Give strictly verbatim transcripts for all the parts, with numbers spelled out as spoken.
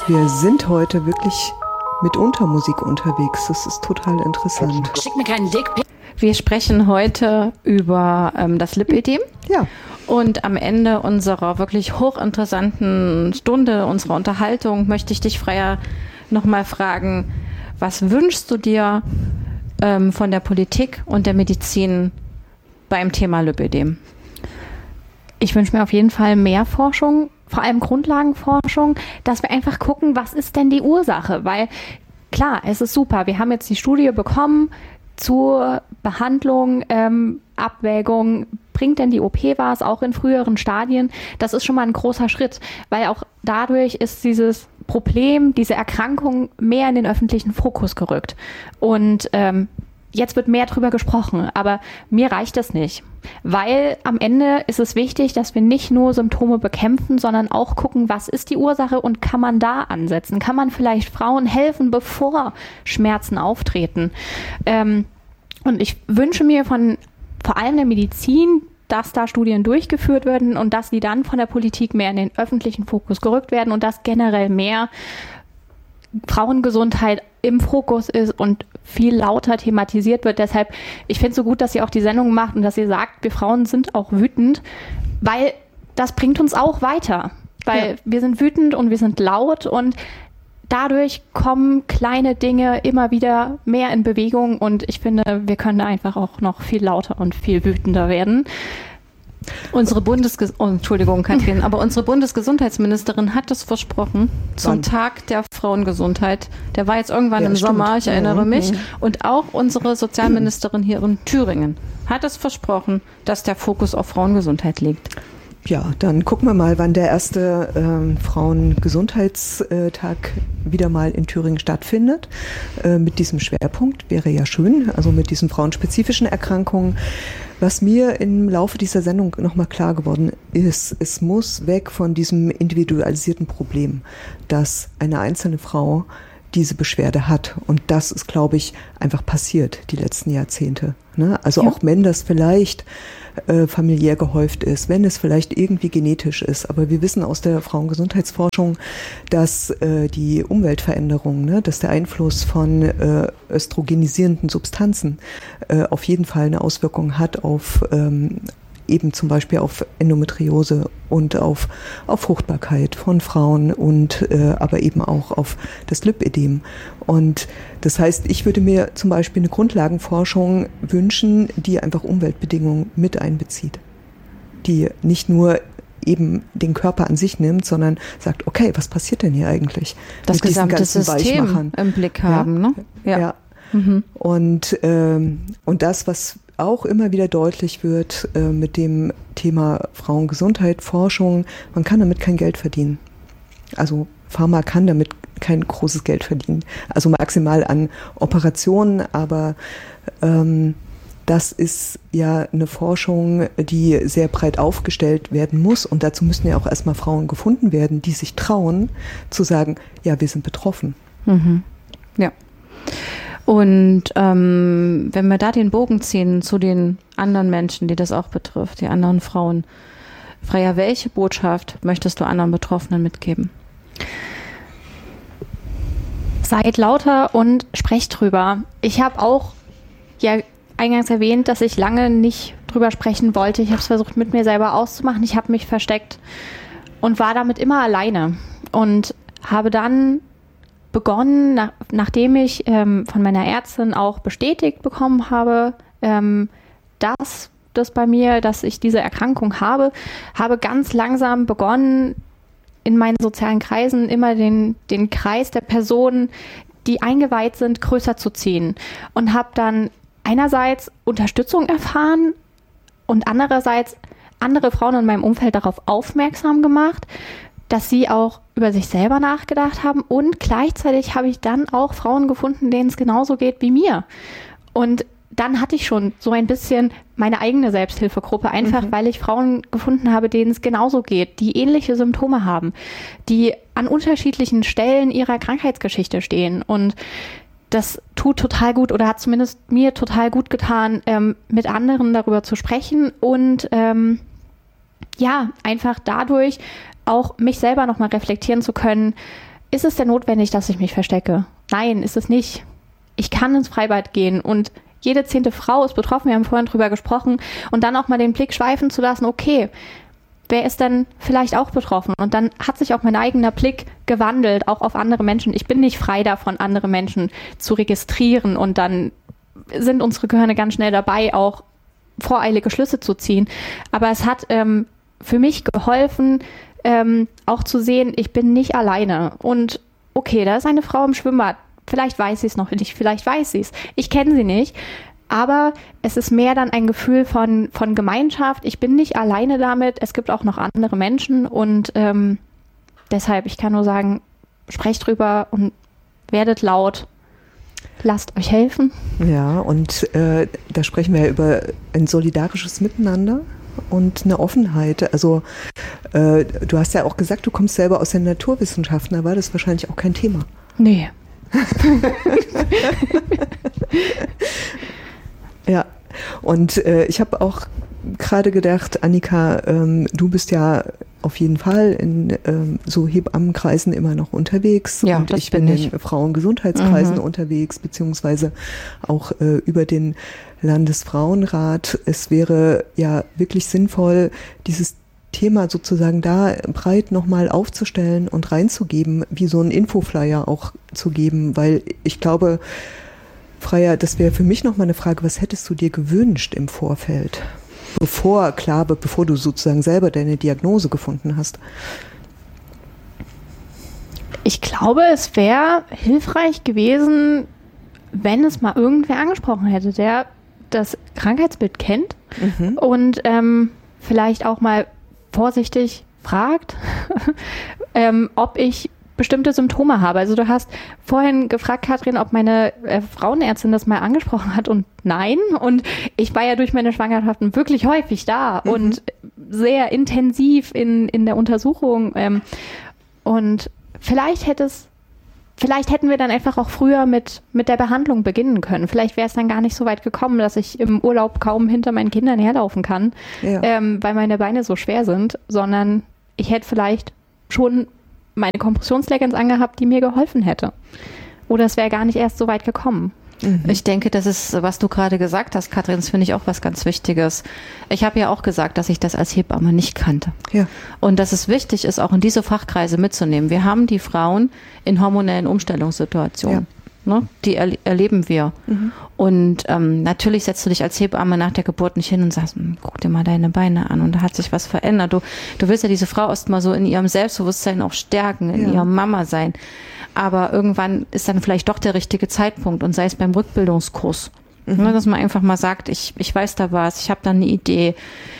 Wir sind heute wirklich mit Untermusik unterwegs. Das ist total interessant. Schick mir keinen Dickpick. Wir sprechen heute über ähm, das Lipödem. Ja. Und am Ende unserer wirklich hochinteressanten Stunde, unserer Unterhaltung, möchte ich dich, Freya, nochmal fragen, was wünschst du dir ähm, von der Politik und der Medizin beim Thema Lipödem? Ich wünsche mir auf jeden Fall mehr Forschung, vor allem Grundlagenforschung, dass wir einfach gucken, was ist denn die Ursache? Weil klar, es ist super, wir haben jetzt die Studie bekommen zur Behandlung, ähm, Abwägung, bringt denn die O P was, auch in früheren Stadien? Das ist schon mal ein großer Schritt, weil auch dadurch ist dieses Problem, diese Erkrankung mehr in den öffentlichen Fokus gerückt. Und ähm, jetzt wird mehr drüber gesprochen, aber mir reicht das nicht, weil am Ende ist es wichtig, dass wir nicht nur Symptome bekämpfen, sondern auch gucken, was ist die Ursache und kann man da ansetzen? Kann man vielleicht Frauen helfen, bevor Schmerzen auftreten? Ähm, und ich wünsche mir von vor allem der Medizin, dass da Studien durchgeführt werden und dass die dann von der Politik mehr in den öffentlichen Fokus gerückt werden und dass generell mehr Frauengesundheit im Fokus ist und viel lauter thematisiert wird. Deshalb, ich finde es so gut, dass ihr auch die Sendung macht und dass ihr sagt, wir Frauen sind auch wütend, weil das bringt uns auch weiter. Weil ja. wir sind wütend und wir sind laut und dadurch kommen kleine Dinge immer wieder mehr in Bewegung und ich finde, wir können einfach auch noch viel lauter und viel wütender werden. Unsere Bundesges- oh, Entschuldigung, Katrin, aber unsere Bundesgesundheitsministerin hat es versprochen zum Wann? Tag der Frauengesundheit. Der war jetzt irgendwann ja, im stimmt. Sommer, ich erinnere mhm. mich. Und auch unsere Sozialministerin hier in Thüringen hat es versprochen, dass der Fokus auf Frauengesundheit liegt. Ja, dann gucken wir mal, wann der erste ähm, Frauengesundheitstag wieder mal in Thüringen stattfindet. Äh, mit diesem Schwerpunkt wäre ja schön, also mit diesen frauenspezifischen Erkrankungen. Was mir im Laufe dieser Sendung nochmal klar geworden ist, es muss weg von diesem individualisierten Problem, dass eine einzelne Frau diese Beschwerde hat. Und das ist, glaube ich, einfach passiert die letzten Jahrzehnte. Ne? Also ja. auch wenn das vielleicht äh, familiär gehäuft ist, wenn es vielleicht irgendwie genetisch ist. Aber wir wissen aus der Frauengesundheitsforschung, dass äh, die Umweltveränderung, ne, dass der Einfluss von äh, östrogenisierenden Substanzen äh, auf jeden Fall eine Auswirkung hat auf ähm, eben zum Beispiel auf Endometriose und auf, auf Fruchtbarkeit von Frauen und äh, aber eben auch auf das Lipödem. Und das heißt, ich würde mir zum Beispiel eine Grundlagenforschung wünschen, die einfach Umweltbedingungen mit einbezieht. Die nicht nur eben den Körper an sich nimmt, sondern sagt, okay, was passiert denn hier eigentlich? Das gesamte System im Blick haben, ja? ne? Ja. ja. Mhm. Und, ähm, und das, was auch immer wieder deutlich wird äh, mit dem Thema Frauengesundheit, Forschung, man kann damit kein Geld verdienen. Also Pharma kann damit kein großes Geld verdienen. Also maximal an Operationen, aber ähm, das ist ja eine Forschung, die sehr breit aufgestellt werden muss und dazu müssen ja auch erstmal Frauen gefunden werden, die sich trauen zu sagen, ja, wir sind betroffen. Mhm. Ja. Und ähm, wenn wir da den Bogen ziehen zu den anderen Menschen, die das auch betrifft, die anderen Frauen, Freya, welche Botschaft möchtest du anderen Betroffenen mitgeben? Seid lauter und sprecht drüber. Ich habe auch ja eingangs erwähnt, dass ich lange nicht drüber sprechen wollte. Ich habe es versucht, mit mir selber auszumachen. Ich habe mich versteckt und war damit immer alleine und habe dann begonnen, nach, nachdem ich ähm, von meiner Ärztin auch bestätigt bekommen habe, ähm, dass das bei mir, dass ich diese Erkrankung habe, habe ganz langsam begonnen, in meinen sozialen Kreisen immer den, den Kreis der Personen, die eingeweiht sind, größer zu ziehen und habe dann einerseits Unterstützung erfahren und andererseits andere Frauen in meinem Umfeld darauf aufmerksam gemacht, dass sie auch über sich selber nachgedacht haben und gleichzeitig habe ich dann auch Frauen gefunden, denen es genauso geht wie mir. Und dann hatte ich schon so ein bisschen meine eigene Selbsthilfegruppe, einfach mhm. weil ich Frauen gefunden habe, denen es genauso geht, die ähnliche Symptome haben, die an unterschiedlichen Stellen ihrer Krankheitsgeschichte stehen. Und das tut total gut oder hat zumindest mir total gut getan, ähm, mit anderen darüber zu sprechen und ähm, ja, einfach dadurch auch mich selber nochmal reflektieren zu können, ist es denn notwendig, dass ich mich verstecke? Nein, ist es nicht. Ich kann ins Freibad gehen und jede zehnte Frau ist betroffen, wir haben vorhin drüber gesprochen, und dann auch mal den Blick schweifen zu lassen, okay, wer ist denn vielleicht auch betroffen? Und dann hat sich auch mein eigener Blick gewandelt, auch auf andere Menschen. Ich bin nicht frei davon, andere Menschen zu registrieren, und dann sind unsere Gehirne ganz schnell dabei, auch voreilige Schlüsse zu ziehen. Aber es hat ähm, für mich geholfen, ähm, auch zu sehen, ich bin nicht alleine. Und okay, da ist eine Frau im Schwimmbad. Vielleicht weiß sie es noch nicht, vielleicht weiß sie es. Ich kenne sie nicht. Aber es ist mehr dann ein Gefühl von, von Gemeinschaft. Ich bin nicht alleine damit. Es gibt auch noch andere Menschen. Und ähm, deshalb, ich kann nur sagen, sprecht drüber und werdet laut. Lasst euch helfen. Ja, und äh, da sprechen wir ja über ein solidarisches Miteinander und eine Offenheit. Also äh, du hast ja auch gesagt, du kommst selber aus den Naturwissenschaften. Da war das wahrscheinlich auch kein Thema. Nee. Ja, und äh, ich habe auch gerade gedacht, Annika, ähm, du bist ja auf jeden Fall in ähm, so Hebammenkreisen immer noch unterwegs. Ja, und das ich bin bin ich. in Frauengesundheitskreisen Mhm. unterwegs, beziehungsweise auch äh, über den Landesfrauenrat. Es wäre ja wirklich sinnvoll, dieses Thema sozusagen da breit nochmal aufzustellen und reinzugeben, wie so ein Infoflyer auch zu geben, weil ich glaube, Freya, das wäre für mich nochmal eine Frage, was hättest du dir gewünscht im Vorfeld, bevor, klar, bevor du sozusagen selber deine Diagnose gefunden hast? Ich glaube, es wäre hilfreich gewesen, wenn es mal irgendwer angesprochen hätte, der das Krankheitsbild kennt Mhm. und ähm, vielleicht auch mal vorsichtig fragt, ähm, ob ich bestimmte Symptome habe. Also du hast vorhin gefragt, Katrin, ob meine äh, Frauenärztin das mal angesprochen hat, und nein. Und ich war ja durch meine Schwangerschaften wirklich häufig da Mhm. und sehr intensiv in, in der Untersuchung. Ähm, und vielleicht hätte es Vielleicht hätten wir dann einfach auch früher mit, mit der Behandlung beginnen können. Vielleicht wäre es dann gar nicht so weit gekommen, dass ich im Urlaub kaum hinter meinen Kindern herlaufen kann, Ja. ähm, weil meine Beine so schwer sind, sondern ich hätte vielleicht schon meine Kompressionsleggings angehabt, die mir geholfen hätte. Oder es wäre gar nicht erst so weit gekommen. Mhm. Ich denke, das ist, was du gerade gesagt hast, Katrin, das finde ich auch was ganz Wichtiges. Ich habe ja auch gesagt, dass ich das als Hebamme nicht kannte. Ja. Und dass es wichtig ist, auch in diese Fachkreise mitzunehmen. Wir haben die Frauen in hormonellen Umstellungssituationen. Ne? Die erle- erleben wir. Mhm. Und ähm, natürlich setzt du dich als Hebamme nach der Geburt nicht hin und sagst, "Hm, guck dir mal deine Beine an und da hat sich was verändert." Du, du willst ja diese Frau erst mal so in ihrem Selbstbewusstsein auch stärken, in Ja. ihrem Mama sein. Aber irgendwann ist dann vielleicht doch der richtige Zeitpunkt, und sei es beim Rückbildungskurs. Mhm. Ne, dass man einfach mal sagt, ich, ich weiß da was, ich habe da eine Idee.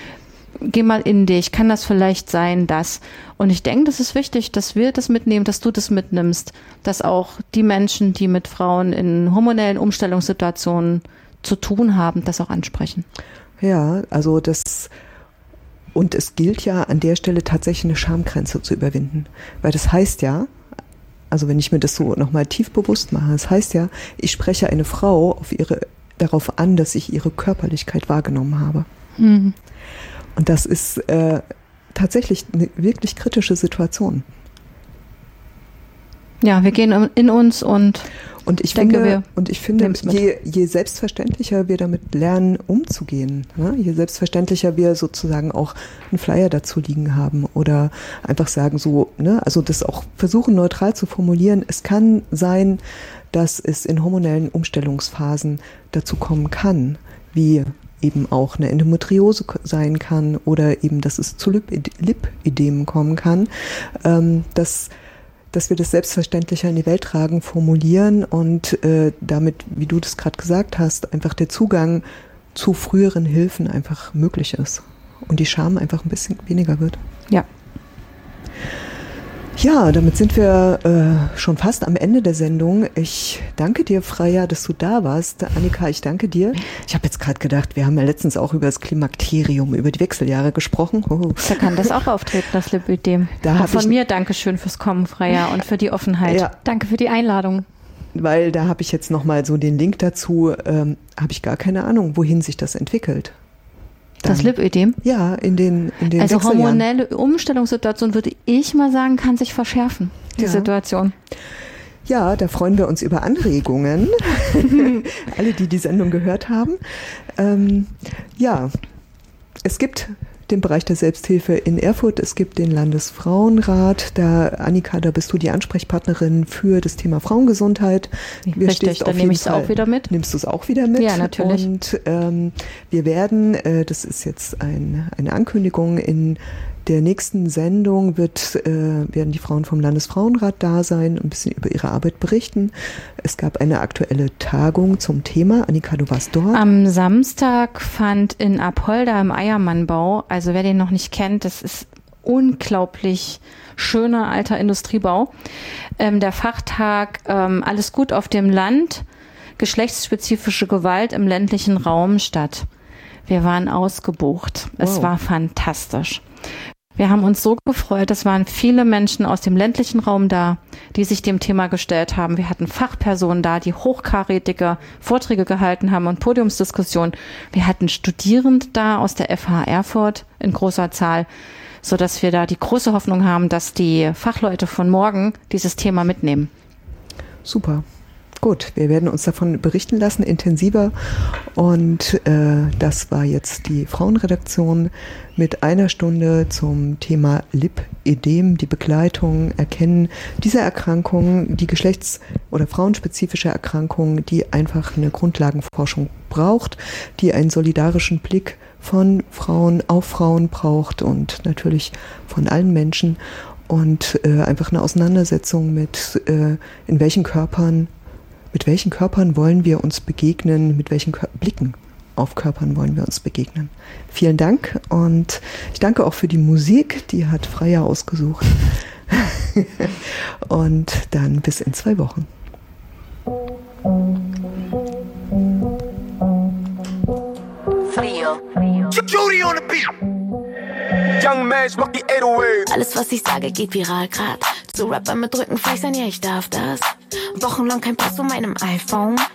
Geh mal in dich, kann das vielleicht sein, das. Und ich denke, das ist wichtig, dass wir das mitnehmen, dass du das mitnimmst, dass auch die Menschen, die mit Frauen in hormonellen Umstellungssituationen zu tun haben, das auch ansprechen. Ja, also das, und es gilt ja an der Stelle tatsächlich eine Schamgrenze zu überwinden, weil das heißt ja, also wenn ich mir das so nochmal tief bewusst mache, das heißt ja, ich spreche eine Frau auf ihre, darauf an, dass ich ihre Körperlichkeit wahrgenommen habe. Mhm. Und das ist äh, tatsächlich eine wirklich kritische Situation. Ja, wir gehen in uns und Und ich Denke, finde, wir und ich finde, nehmen's mit. je, je selbstverständlicher wir damit lernen, umzugehen, ne? Je selbstverständlicher wir sozusagen auch einen Flyer dazu liegen haben oder einfach sagen so, ne, also das auch versuchen neutral zu formulieren. Es kann sein, dass es in hormonellen Umstellungsphasen dazu kommen kann, wie eben auch eine Endometriose sein kann oder eben, dass es zu Lipödemen kommen kann, ähm, dass dass wir das selbstverständlicher in die Welt tragen, formulieren und äh, damit, wie du das gerade gesagt hast, einfach der Zugang zu früheren Hilfen einfach möglich ist und die Scham einfach ein bisschen weniger wird. ja. Ja, damit sind wir äh, schon fast am Ende der Sendung. Ich danke dir, Freya, dass du da warst. Annika, ich danke dir. Ich habe jetzt gerade gedacht, wir haben ja letztens auch über das Klimakterium, über die Wechseljahre gesprochen. Oh. Da kann das auch auftreten, das Lipödem. Da Auch hab von ich- mir Dankeschön fürs Kommen, Freya, und für die Halt. Offenheit. Ja, Danke für die Einladung. weil da habe ich jetzt nochmal so den Link dazu, ähm, habe ich gar keine Ahnung, wohin sich das entwickelt. Das Dann- Lipödem. Ja, in den, in den Also Wechseljahren. hormonelle Umstellungssituation, würde ich mal sagen, kann sich verschärfen. die ja. Situation. Ja, da freuen wir uns über Anregungen. Alle, die die Sendung gehört haben. Ähm, ja, es gibt den Bereich der Selbsthilfe in Erfurt. Es gibt den Landesfrauenrat. Da, Annika, da bist du die Ansprechpartnerin für das Thema Frauengesundheit. Wir Richtig, dann nehme ich es auch wieder mit. Nimmst du es auch wieder mit? Ja, natürlich. Und ähm, wir werden, äh, das ist jetzt ein, eine Ankündigung, in der nächsten Sendung wird, äh, werden die Frauen vom Landesfrauenrat da sein und ein bisschen über ihre Arbeit berichten. Es gab eine aktuelle Tagung zum Thema. Annika, du warst dort. Am Samstag fand in Apolda im Eiermannbau, also wer den noch nicht kennt, das ist unglaublich schöner alter Industriebau, ähm, der Fachtag ähm, Alles gut auf dem Land, geschlechtsspezifische Gewalt im ländlichen Raum statt. Wir waren ausgebucht. Wow. Es war fantastisch. Wir haben uns so gefreut, es waren viele Menschen aus dem ländlichen Raum da, die sich dem Thema gestellt haben. Wir hatten Fachpersonen da, die hochkarätige Vorträge gehalten haben und Podiumsdiskussionen. Wir hatten Studierende da aus der F H Erfurt in großer Zahl, sodass wir da die große Hoffnung haben, dass die Fachleute von morgen dieses Thema mitnehmen. Super. Gut, wir werden uns davon berichten lassen, intensiver. Und äh, das war jetzt die Frauenredaktion mit einer Stunde zum Thema Lipödem, die Begleitung, Erkennen dieser Erkrankung, die geschlechts- oder frauenspezifische Erkrankung, die einfach eine Grundlagenforschung braucht, die einen solidarischen Blick von Frauen auf Frauen braucht und natürlich von allen Menschen. Und äh, einfach eine Auseinandersetzung mit, äh, in welchen Körpern Mit welchen Körpern wollen wir uns begegnen? Mit welchen Kör- Blicken auf Körpern wollen wir uns begegnen? Vielen Dank und ich danke auch für die Musik, die hat Freya ausgesucht. Und dann bis in zwei Wochen. Judy on the beat. Young man, ich mach die acht null acht. Alles, was ich sage, geht viral grad. Zu Rapper mit Rückenfleischern, ja, ich darf das. Wochenlang kein Pass von meinem iPhone.